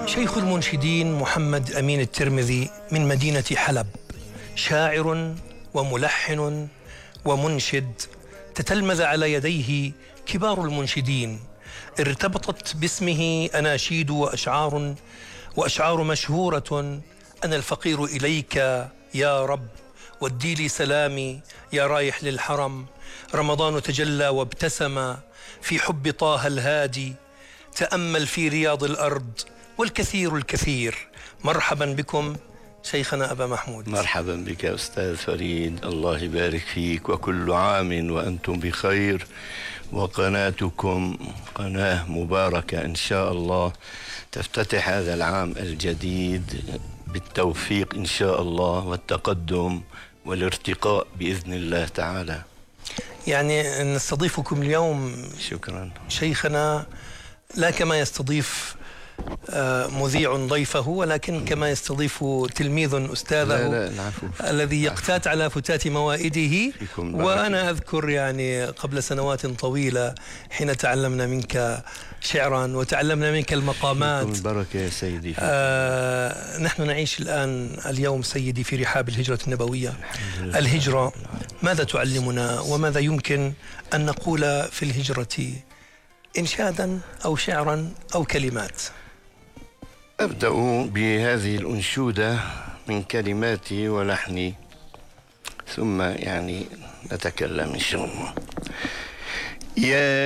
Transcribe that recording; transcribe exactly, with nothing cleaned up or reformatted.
شيخ المنشدين محمد أمين الترمذي من مدينة حلب، شاعر وملحن ومنشد، تتلمذ على يديه كبار المنشدين، ارتبطت باسمه أناشيد وأشعار وأشعار مشهورة: أنا الفقير إليك يا رب، ودي لي سلامي يا رايح للحرم، رمضان تجلى وابتسم في حب طه الهادي، تأمل في رياض الأرض والكثير الكثير. مرحبا بكم شيخنا أبا محمود. مرحبا بك أستاذ فريد، الله يبارك فيك، وكل عام وأنتم بخير، وقناتكم قناة مباركة إن شاء الله تفتتح هذا العام الجديد بالتوفيق إن شاء الله والتقدم والارتقاء بإذن الله تعالى. يعني نستضيفكم اليوم شكرا شيخنا لا كما يستضيف مذيع ضيفه، ولكن كما يستضيف تلميذ أستاذه. لا لا العفو. الذي يقتات على فتات موائده. وأنا أذكر يعني قبل سنوات طويلة حين تعلمنا منك شعرا وتعلمنا منك المقامات. البركة يا سيدي. آه نحن نعيش الآن اليوم سيدي في رحاب الهجرة النبوية. الهجرة ماذا تعلمنا وماذا يمكن أن نقول في الهجرة إنشادا أو شعرا أو كلمات؟ أبدأ بهذه الأنشودة من كلماتي ولحني، ثم يعني نتكلم إن شاء الله. يا